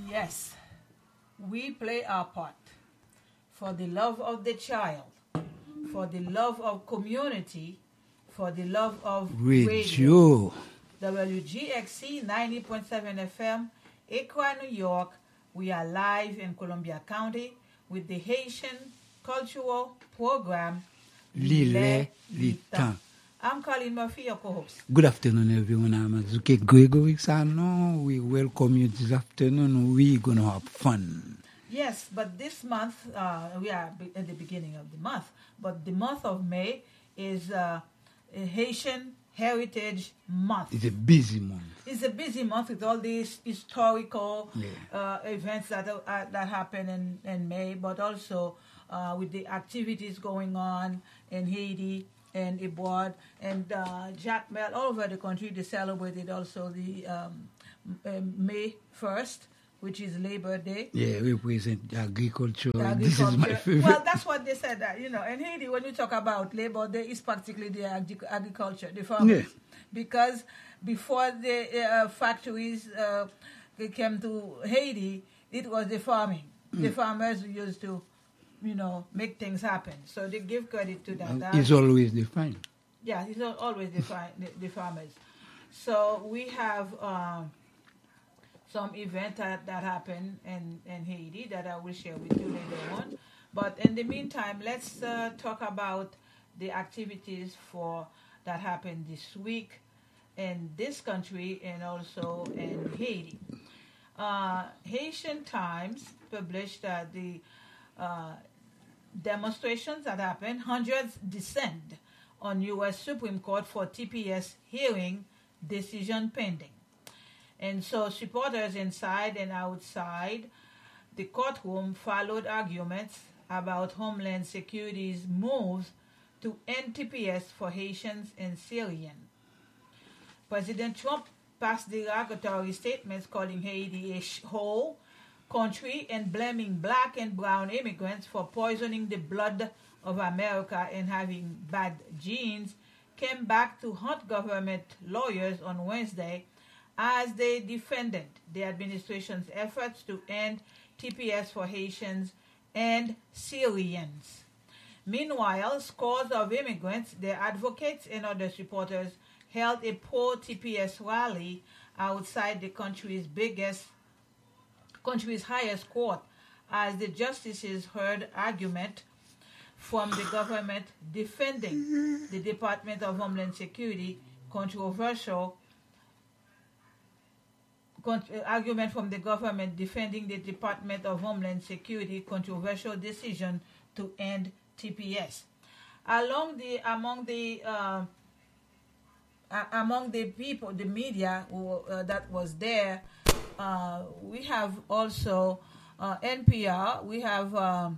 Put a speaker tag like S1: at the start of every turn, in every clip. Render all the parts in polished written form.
S1: Yes, we play our part for the love of the child, for the love of community, for the love of radio. WGXC 90.7 FM, Accra, New York. We are live in Columbia County with the Haitian Cultural Program
S2: Lile Litan.
S1: I'm Colleen Murphy, your co-host.
S2: Good afternoon, everyone. I'm Azuke Gregory Sano. We welcome you this afternoon. We're going to have fun.
S1: Yes, but this month, we are at the beginning of the month, but the month of May is Haitian Heritage Month.
S2: It's a busy month.
S1: It's a busy month with all these historical events that happen in May, but also with the activities going on in Haiti and abroad. And Jack Mel, all over the country, they celebrated also the May 1st, which is Labor Day.
S2: Yeah, we represent agriculture. This is my favorite.
S1: Well, that's what they said. That in Haiti, when you talk about Labor Day, it's practically the agriculture, the farmers. Yeah. Because before the factories came to Haiti, it was the farming. The farmers used to, make things happen. So they give credit to that.
S2: It's always the farm.
S1: Yeah, it's always the farmers. So we have some event that happened in Haiti that I will share with you later on. But in the meantime, let's talk about the activities that happened this week in this country and also in Haiti. Haitian Times published the demonstrations that happened. Hundreds descend on U.S. Supreme Court for TPS hearing, decision pending. And so supporters inside and outside the courtroom followed arguments about Homeland Security's moves to end TPS for Haitians and Syrians. President Trump passed derogatory statements calling Haiti a whole country and blaming black and brown immigrants for poisoning the blood of America and having bad genes, came back to haunt government lawyers on Wednesday as they defended the administration's efforts to end TPS for Haitians and Syrians. Meanwhile, scores of immigrants, their advocates, and other supporters held a pro-TPS rally outside the country's highest court as the justices heard argument from the government defending the Department of Homeland Security argument from the government defending the Department of Homeland Security controversial decision to end TPS. Among the people, the media that was there, we have also NPR. We have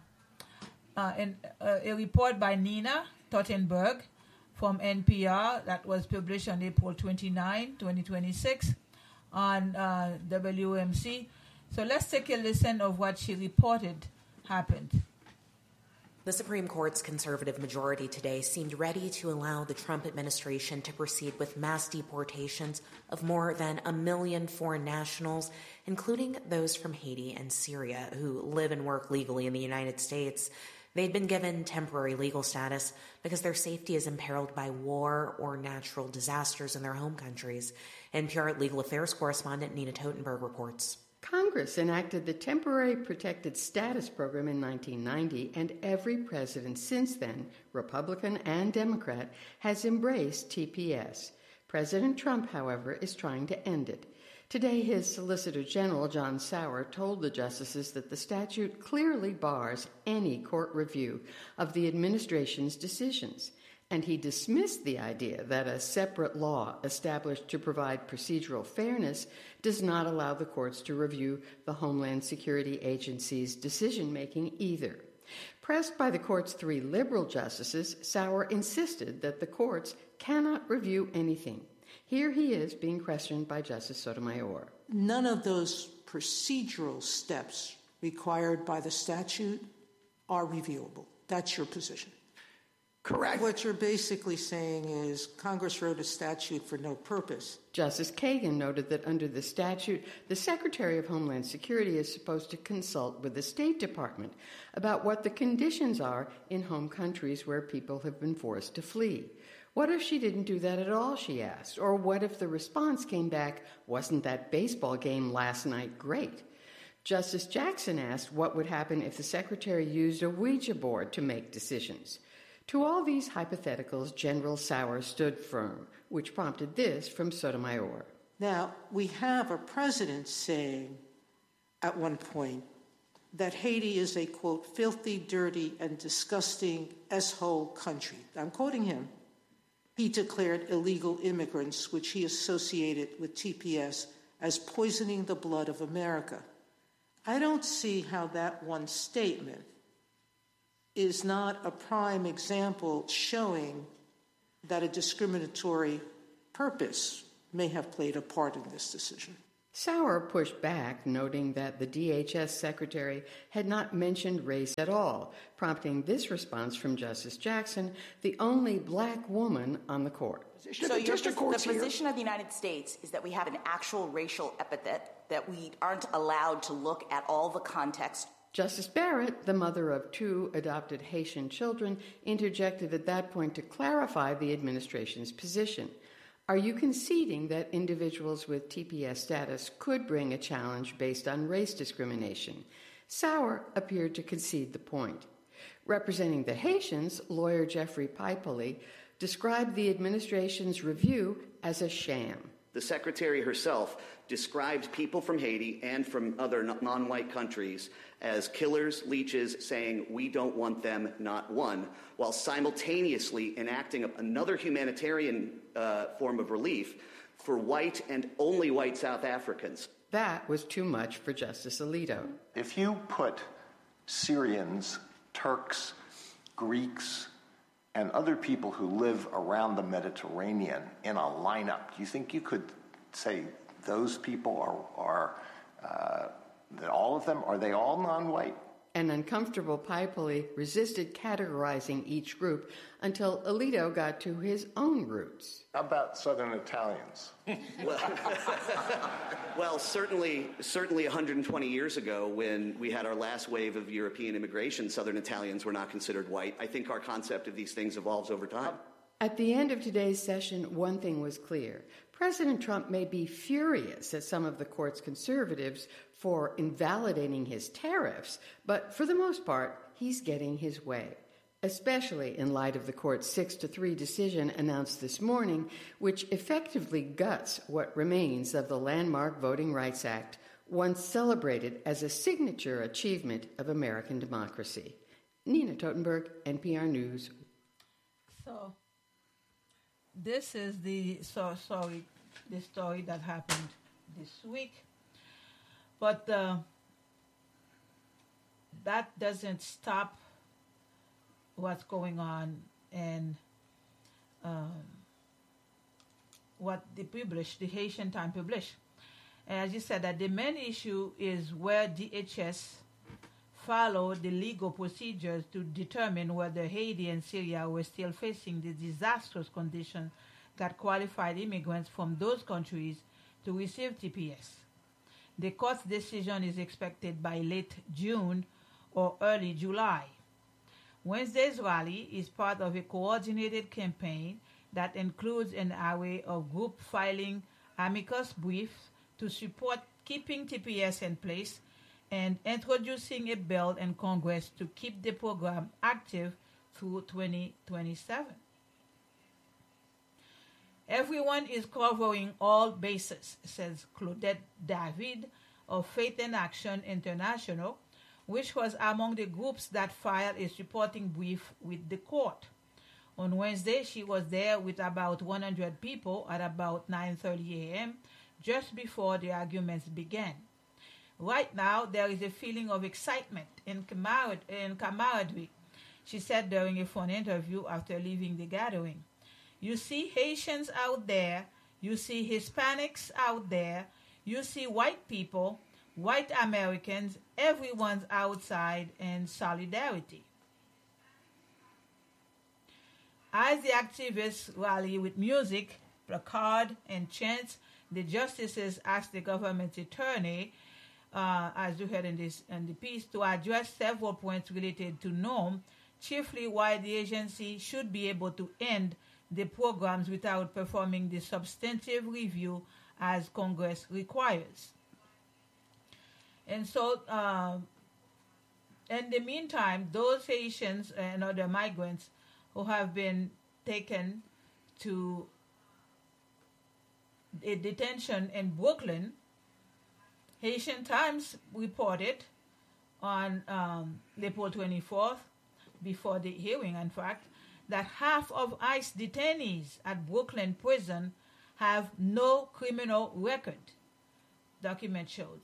S1: a report by Nina Tottenberg from NPR that was published on April 29, 2026 on WMC. So let's take a listen of what she reported happened.
S3: The Supreme Court's conservative majority today seemed ready to allow the Trump administration to proceed with mass deportations of more than 1 million foreign nationals, including those from Haiti and Syria who live and work legally in the United States. They'd been given temporary legal status because their safety is imperiled by war or natural disasters in their home countries. NPR legal affairs correspondent Nina Tottenberg reports.
S4: Congress enacted the Temporary Protected Status Program in 1990, and every president since then, Republican and Democrat, has embraced TPS. President Trump, however, is trying to end it. Today, his Solicitor General, John Sauer, told the justices that the statute clearly bars any court review of the administration's decisions, and he dismissed the idea that a separate law established to provide procedural fairness does not allow the courts to review the Homeland Security Agency's decision-making either. Pressed by the court's 3 liberal justices, Sauer insisted that the courts cannot review anything. Here he is being questioned by Justice Sotomayor.
S5: None of those procedural steps required by the statute are reviewable. That's your position.
S6: Correct.
S5: What you're basically saying is Congress wrote a statute for no purpose.
S4: Justice Kagan noted that under the statute, the Secretary of Homeland Security is supposed to consult with the State Department about what the conditions are in home countries where people have been forced to flee. What if she didn't do that at all, she asked? Or what if the response came back, wasn't that baseball game last night great? Justice Jackson asked what would happen if the Secretary used a Ouija board to make decisions. To all these hypotheticals, General Sauer stood firm, which prompted this from Sotomayor.
S5: Now, we have a president saying at one point that Haiti is a, quote, filthy, dirty, and disgusting S-hole country. I'm quoting him. He declared illegal immigrants, which he associated with TPS, as poisoning the blood of America. I don't see how that one statement is not a prime example showing that a discriminatory purpose may have played a part in this decision.
S4: Sauer pushed back, noting that the DHS secretary had not mentioned race at all, prompting this response from Justice Jackson, the only black woman on the court.
S7: So the position of the United States is that we have an actual racial epithet, that we aren't allowed to look at all the context.
S4: Justice Barrett, the mother of 2 adopted Haitian children, interjected at that point to clarify the administration's position. Are you conceding that individuals with TPS status could bring a challenge based on race discrimination? Sauer appeared to concede the point. Representing the Haitians, lawyer Jeffrey Pipoli described the administration's review as a sham.
S8: The secretary herself described people from Haiti and from other non-white countries as killers, leeches, saying, we don't want them, not one, while simultaneously enacting another humanitarian form of relief for white and only white South Africans.
S4: That was too much for Justice Alito.
S6: If you put Syrians, Turks, Greeks, and other people who live around the Mediterranean in a lineup, do you think you could say those people are that all of them, are they all non-white?
S4: An uncomfortable Pipoli resisted categorizing each group until Alito got to his own roots.
S6: How about Southern Italians?
S8: Well, certainly 120 years ago, when we had our last wave of European immigration, Southern Italians were not considered white. I think our concept of these things evolves over time.
S4: At the end of today's session, one thing was clear. President Trump may be furious at some of the court's conservatives for invalidating his tariffs, but for the most part, he's getting his way, especially in light of the court's 6-3 decision announced this morning, which effectively guts what remains of the landmark Voting Rights Act, once celebrated as a signature achievement of American democracy. Nina Totenberg, NPR News.
S1: So, this is the story that happened this week. But that doesn't stop what's going on and what the Haitian Times published. As you said, that the main issue is where DHS followed the legal procedures to determine whether Haiti and Syria were still facing the disastrous conditions that qualified immigrants from those countries to receive TPS. The court's decision is expected by late June or early July. Wednesday's rally is part of a coordinated campaign that includes an array of groups filing amicus briefs to support keeping TPS in place and introducing a bill in Congress to keep the program active through 2027. Everyone is covering all bases, says Claudette David of Faith in Action International, which was among the groups that filed a supporting brief with the court. On Wednesday, she was there with about 100 people at about 9:30 a.m., just before the arguments began. Right now, there is a feeling of excitement and camaraderie, she said during a phone interview after leaving the gathering. You see Haitians out there, you see Hispanics out there, you see white people, white Americans, everyone's outside in solidarity. As the activists rally with music, placard, and chants, the justices asked the government attorney, as you heard in the piece, to address several points related to NORM, chiefly why the agency should be able to end the programs without performing the substantive review as Congress requires. And so, in the meantime, those Haitians and other migrants who have been taken to a detention in Brooklyn, Haitian Times reported on April 24th, before the hearing, in fact, that half of ICE detainees at Brooklyn prison have no criminal record, document shows.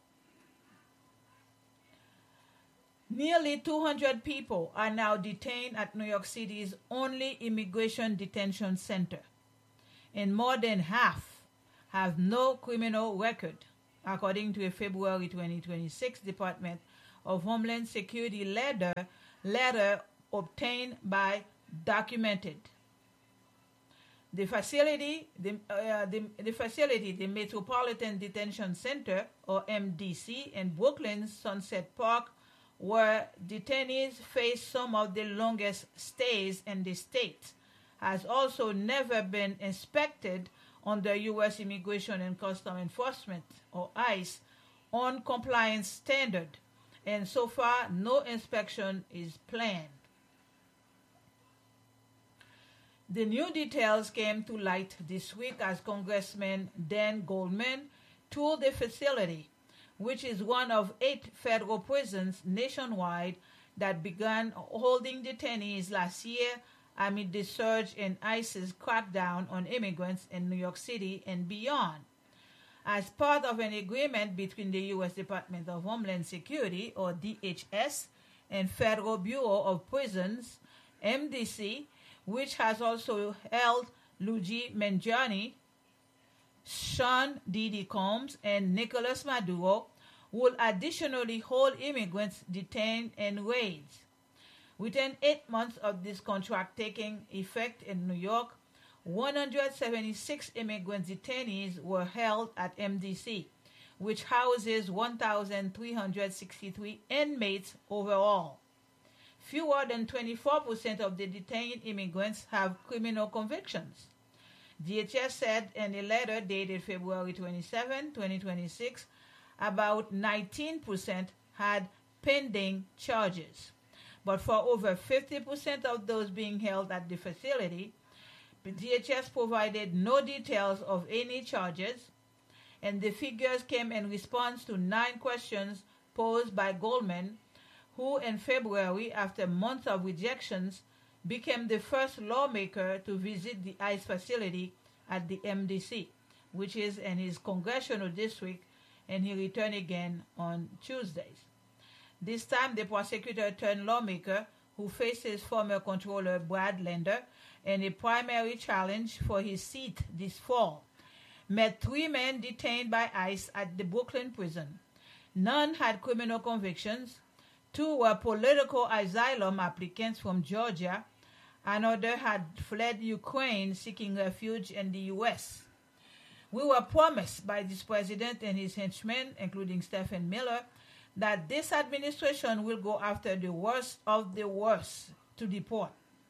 S1: Nearly 200 people are now detained at New York City's only immigration detention center, and more than half have no criminal record, according to a February 2026 Department of Homeland Security letter obtained by Documented. The facility, the Metropolitan Detention Center, or MDC, in Brooklyn's Sunset Park, where detainees face some of the longest stays in the state, has also never been inspected under U.S. Immigration and Customs Enforcement, or ICE, on compliance standard, and so far no inspection is planned. The new details came to light this week as Congressman Dan Goldman toured the facility, which is one of 8 federal prisons nationwide that began holding detainees last year amid the surge in ICE's crackdown on immigrants in New York City and beyond. As part of an agreement between the U.S. Department of Homeland Security, or DHS, and Federal Bureau of Prisons, MDC, which has also held Luigi Mangiani, Sean Diddy Combs, and Nicolas Maduro, will additionally hold immigrants detained in raids. Within 8 months of this contract taking effect in New York, 176 immigrant detainees were held at MDC, which houses 1,363 inmates overall. Fewer than 24% of the detained immigrants have criminal convictions. DHS said in a letter dated February 27, 2026, about 19% had pending charges. But for over 50% of those being held at the facility, the DHS provided no details of any charges, and the figures came in response to 9 questions posed by Goldman, who in February, after months of rejections, became the first lawmaker to visit the ICE facility at the MDC, which is in his congressional district, and he returned again on Tuesdays. This time, the prosecutor turned lawmaker, who faces former Comptroller Brad Lander in a primary challenge for his seat this fall, met 3 men detained by ICE at the Brooklyn prison. None had criminal convictions. 2 were political asylum applicants from Georgia. Another had fled Ukraine seeking refuge in the U.S. We were promised by this president and his henchmen, including Stephen Miller, that this administration will go after the worst of the worst to deport,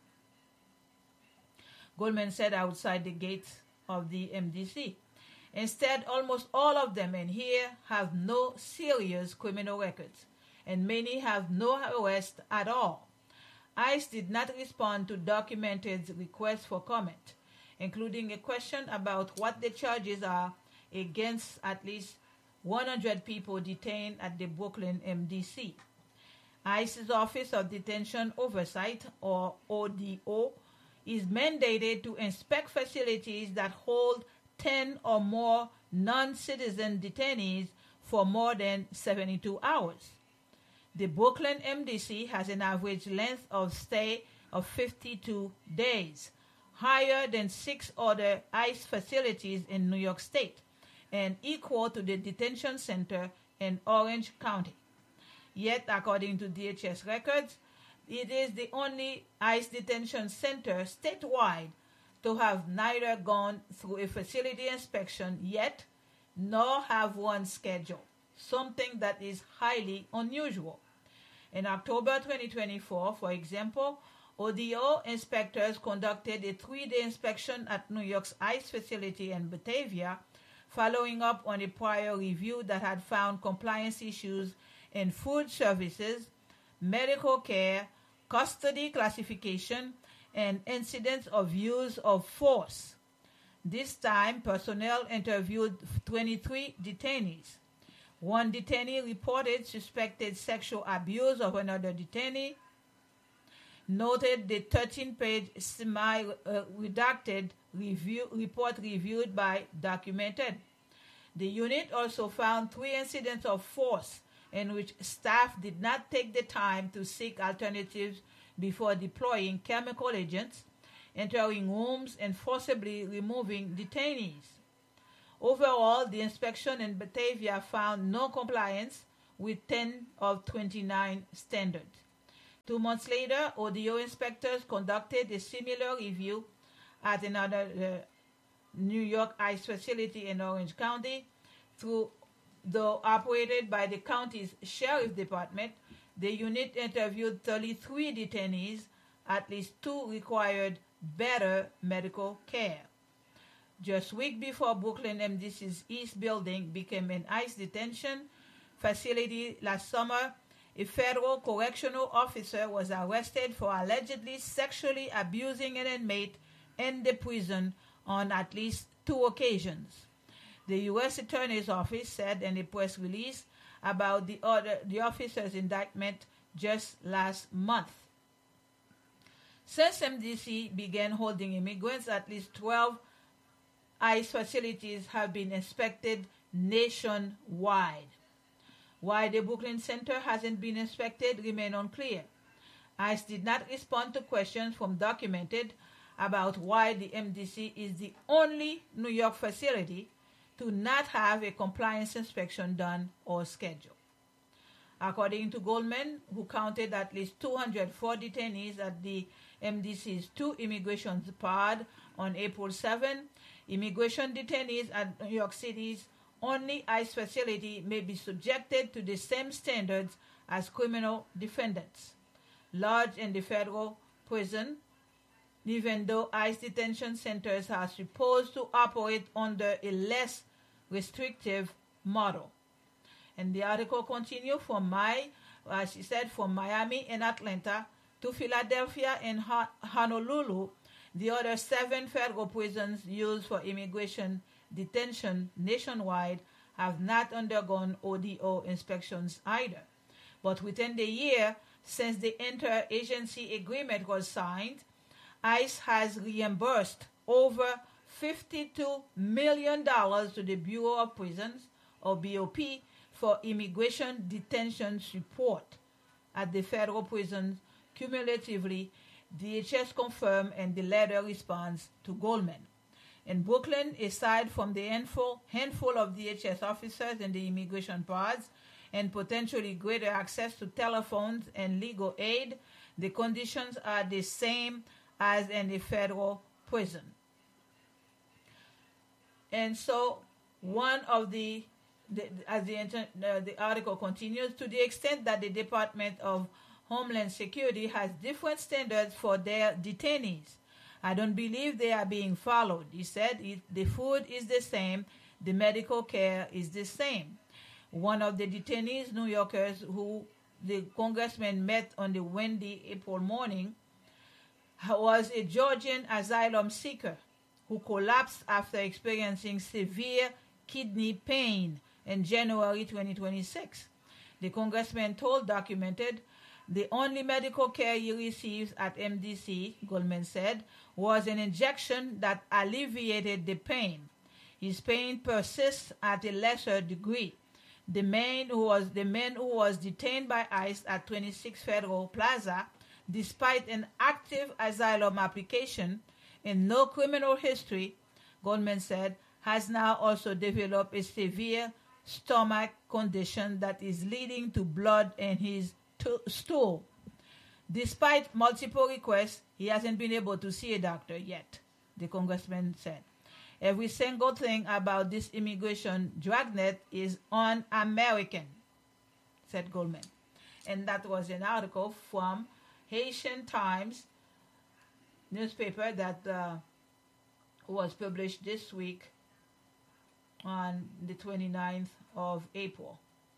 S1: Goldman said outside the gates of the MDC. Instead, almost all of them in here have no serious criminal records, and many have no arrest at all. ICE did not respond to Documented's request for comment, including a question about what the charges are against at least 100 people detained at the Brooklyn MDC. ICE's Office of Detention Oversight, or ODO, is mandated to inspect facilities that hold 10 or more non-citizen detainees for more than 72 hours. The Brooklyn MDC has an average length of stay of 52 days, higher than 6 other ICE facilities in New York State, and equal to the detention center in Orange County. Yet, according to DHS records, It is the only ICE detention center statewide to have neither gone through a facility inspection yet, nor have one scheduled, something that is highly unusual. In October 2024, for example, ODO inspectors conducted a 3-day inspection at New York's ICE facility in Batavia, following up on a prior review that had found compliance issues in food services, medical care, custody classification, and incidents of use of force. This time, personnel interviewed 23 detainees. One detainee reported suspected sexual abuse of another detainee, noted the 13-page semi-redacted report reviewed by Documented. The unit also found 3 incidents of force in which staff did not take the time to seek alternatives before deploying chemical agents, entering rooms, and forcibly removing detainees. Overall, the inspection in Batavia found no compliance with 10 of 29 standards. 2 months later, ODO inspectors conducted a similar review at another New York ICE facility in Orange County. Though operated by the county's sheriff department, the unit interviewed 33 detainees. At least 2 required better medical care. Just a week before Brooklyn MDC's East Building became an ICE detention facility last summer, a federal correctional officer was arrested for allegedly sexually abusing an inmate in the prison on at least 2 occasions. The U.S. Attorney's Office said in a press release about the officer's indictment just last month. Since MDC began holding immigrants, at least 12 ICE facilities have been inspected nationwide. Why the Brooklyn Center hasn't been inspected remains unclear. ICE did not respond to questions from Documented about why the MDC is the only New York facility to not have a compliance inspection done or scheduled. According to Goldman, who counted at least 204 detainees at the MDC's 2 immigration pod on April 7, immigration detainees at New York City's only ICE facility may be subjected to the same standards as criminal defendants lodged in the federal prison, even though ICE detention centers are supposed to operate under a less restrictive model. And the article continues from from Miami and Atlanta to Philadelphia and Honolulu. The other 7 federal prisons used for immigration detention nationwide have not undergone ODO inspections either. But within the year since the interagency agreement was signed, ICE has reimbursed over $52 million to the Bureau of Prisons, or BOP, for immigration detention support at the federal prisons cumulatively, DHS confirmed in the letter response to Goldman. In Brooklyn, aside from the handful of DHS officers in the immigration pods and potentially greater access to telephones and legal aid, the conditions are the same as in the federal prison. And so, one of the article continues, to the extent that the Department of Homeland Security has different standards for their detainees, I don't believe they are being followed. He said the food is the same, the medical care is the same. One of the detainees, New Yorkers, who the congressman met on the windy April morning, was a Georgian asylum seeker who collapsed after experiencing severe kidney pain in January 2026. The congressman told Documented the only medical care he receives at MDC, Goldman said, was an injection that alleviated the pain. His pain persists at a lesser degree. The man who was detained by ICE at 26 Federal Plaza, despite an active asylum application and no criminal history, Goldman said, has now also developed a severe stomach condition that is leading to blood in his stool. Despite multiple requests, he hasn't been able to see a doctor yet, the congressman said. Every single thing about this immigration dragnet is un-American, said Goldman. And that was an article from Haitian Times newspaper that was published this week on the 29th of April.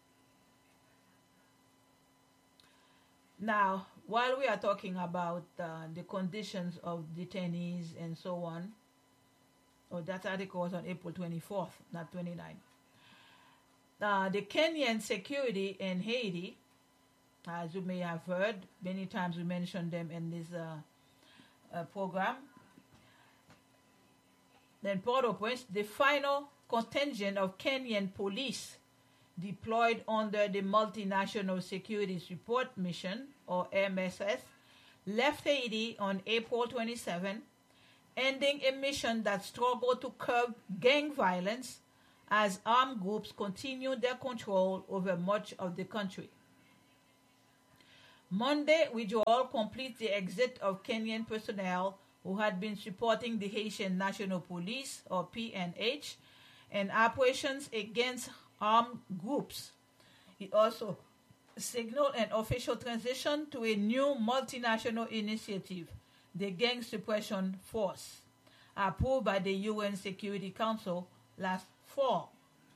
S1: Now, while we are talking about the conditions of detainees and so on, that article was on April 24th, not 29th. The Kenyan security in Haiti, as you may have heard, many times we mentioned them in this program. Then Port-au-Prince, the final contingent of Kenyan police deployed under the Multinational Security Support Mission, or MSS, left Haiti on April 27, ending a mission that struggled to curb gang violence as armed groups continued their control over much of the country. Monday, withdrawal completes the exit of Kenyan personnel who had been supporting the Haitian National Police, or PNH, and operations against armed groups. It also signaled an official transition to a new multinational initiative, the Gang Suppression Force, approved by the UN Security Council last fall.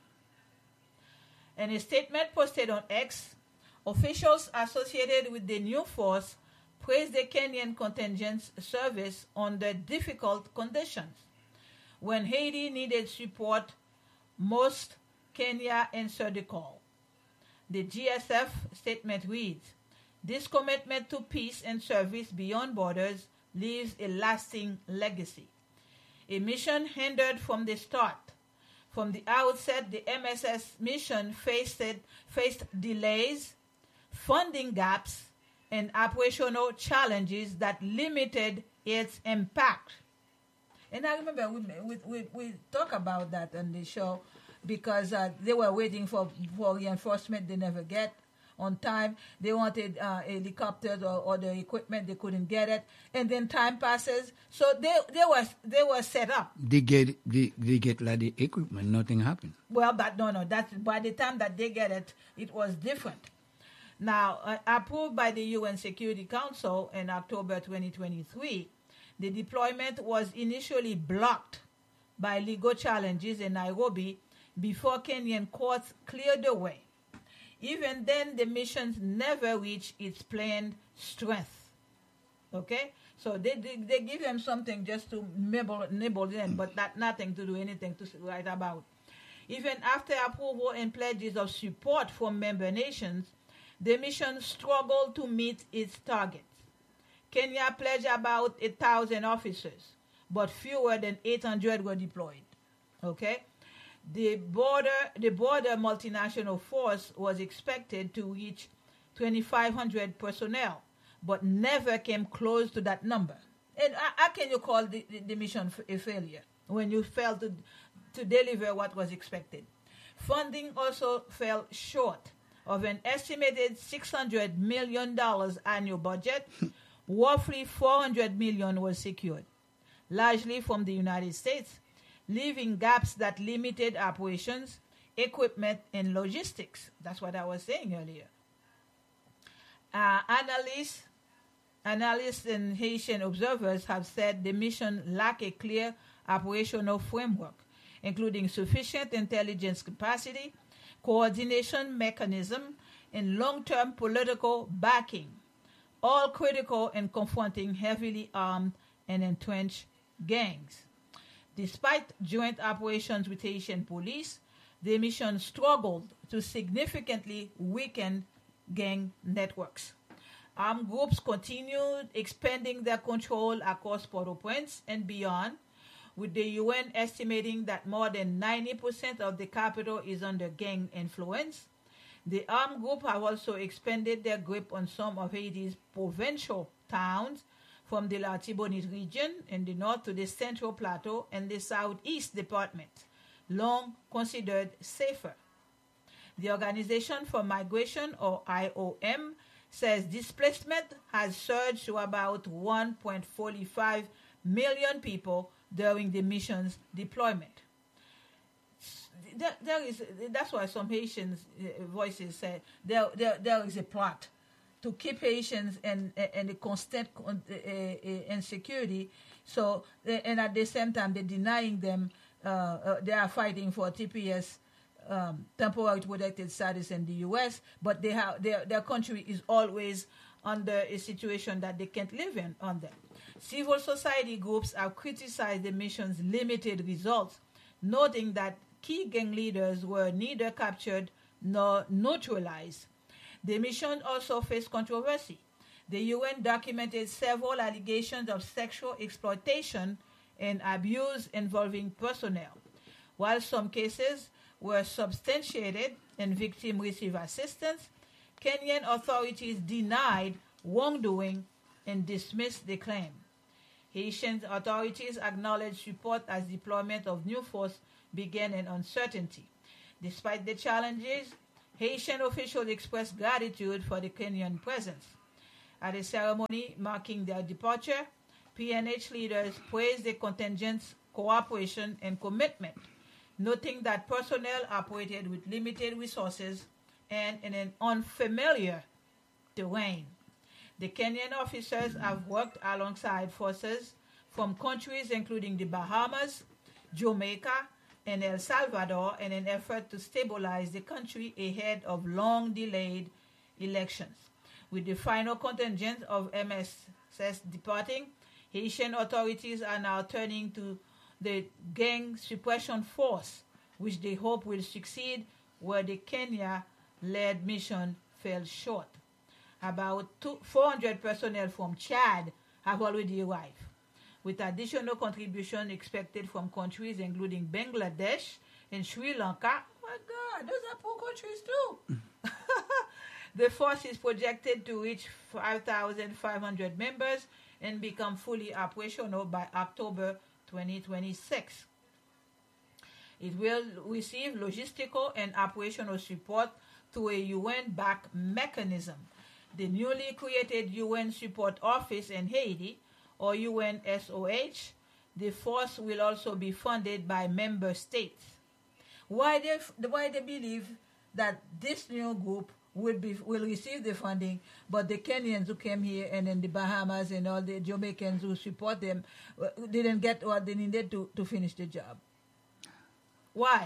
S1: In a statement posted on X, officials associated with the new force praised the Kenyan contingent's service under difficult conditions. When Haiti needed support most, Kenya answered the call. The GSF statement reads, "This commitment to peace and service beyond borders leaves a lasting legacy. A mission hindered from the start. From the outset, the MSS mission faced delays, funding gaps, and operational challenges that limited its impact." And I remember we talked about that on the show because they were waiting for reinforcement they never get on time. They wanted helicopters or the equipment, they couldn't get it, and then time passes. So they were set up.
S2: They get like the equipment, nothing happened.
S1: Well, that's by the time that they get it, it was different. Now, approved by the UN Security Council in October 2023, the deployment was initially blocked by legal challenges in Nairobi before Kenyan courts cleared the way. Even then, the missions never reached its planned strength. Okay? So they give them something just to nibble them, but nothing to do anything to write about. Even after approval and pledges of support from member nations, the mission struggled to meet its targets. Kenya pledged about 1,000 officers, but fewer than 800 were deployed. Okay? The border multinational force was expected to reach 2,500 personnel, but never came close to that number. And how can you call the mission a failure when you failed to deliver what was expected? Funding also fell short of an estimated $600 million annual budget. Roughly $400 million was secured, largely from the United States, leaving gaps that limited operations, equipment, and logistics. That's what I was saying earlier. Analysts and Haitian observers have said the mission lacked a clear operational framework, including sufficient intelligence capacity, coordination mechanism, and long-term political backing, all critical in confronting heavily armed and entrenched gangs. Despite joint operations with Haitian police, the mission struggled to significantly weaken gang networks. Armed groups continued expanding their control across Port-au-Prince and beyond, with the UN estimating that more than 90% of the capital is under gang influence. The armed group have also expanded their grip on some of Haiti's provincial towns, from the Latibonite region in the north to the Central Plateau and the Southeast Department, long considered safer. The Organization for Migration, or IOM, says displacement has surged to about 1.45 million people during the mission's deployment. That's why some Haitian voices say there is a plot to keep Haitians and the constant insecurity. So, and at the same time, they're denying them. They are fighting for TPS temporary protected status in the U.S., but they have their country is always under a situation that they can't live in under. Civil society groups have criticized the mission's limited results, noting that key gang leaders were neither captured nor neutralized. The mission also faced controversy. The UN documented several allegations of sexual exploitation and abuse involving personnel. While some cases were substantiated and victims received assistance, Kenyan authorities denied wrongdoing and dismissed the claim. Haitian authorities acknowledged support as deployment of new force began in uncertainty. Despite the challenges, Haitian officials expressed gratitude for the Kenyan presence. At a ceremony marking their departure, PNH leaders praised the contingent's cooperation and commitment, noting that personnel operated with limited resources and in an unfamiliar terrain. The Kenyan officers have worked alongside forces from countries including the Bahamas, Jamaica, and El Salvador in an effort to stabilize the country ahead of long-delayed elections. With the final contingent of MSS departing, Haitian authorities are now turning to the gang suppression force, which they hope will succeed where the Kenya-led mission fell short. About 400 personnel from Chad have already arrived, with additional contributions expected from countries including Bangladesh and Sri Lanka. Oh my God, those are poor countries too. The force is projected to reach 5,500 members and become fully operational by October 2026. It will receive logistical and operational support through a UN-backed mechanism. The newly created UN Support Office in Haiti, or UNSOH, the force will also be funded by member states. Why they believe that this new group will receive the funding, but the Kenyans who came here and in the Bahamas and all the Jamaicans who support them didn't get what they needed to finish the job. Why?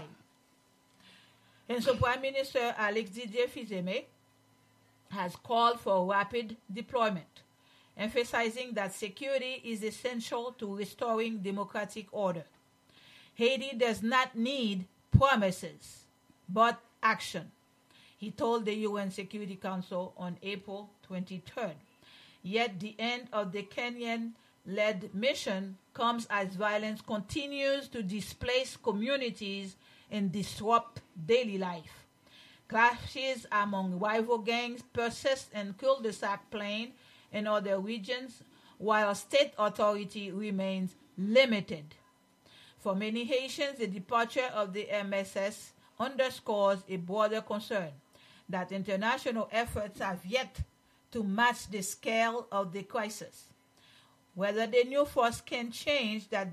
S1: And so Prime Minister Alex Didier Fils-Aimé has called for rapid deployment, emphasizing that security is essential to restoring democratic order. Haiti does not need promises, but action, he told the UN Security Council on April 23rd. Yet the end of the Kenyan-led mission comes as violence continues to displace communities and disrupt daily life. Clashes among rival gangs persist in Cul-de-Sac Plain and other regions, while state authority remains limited. For many Haitians, the departure of the MSS underscores a broader concern that international efforts have yet to match the scale of the crisis. Whether the new force can change that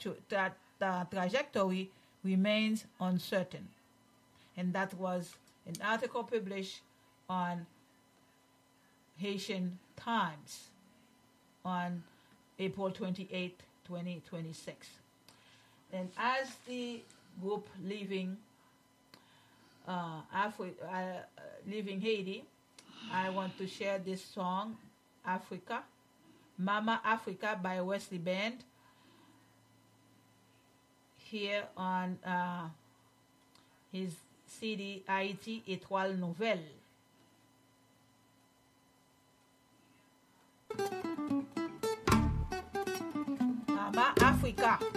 S1: trajectory remains uncertain. And that was an article published on Haitian Times on April 28, 2026. And as the group leaving leaving Haiti, I want to share this song, Africa, Mama Africa by Wesley Band, here on his CD Haïti Étoile Nouvelle. Mama Africa.